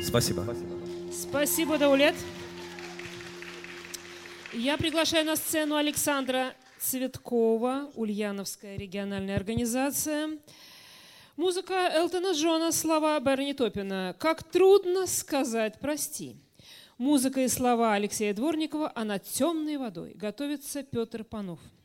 Спасибо. Спасибо, Даулет. Я приглашаю на сцену Александра Цветкова, Ульяновская региональная организация. Музыка Элтона Джона, слова Берни Топпина. «Как трудно сказать прости». Музыка и слова Алексея Дворникова, а над темной водой готовится Петр Панов.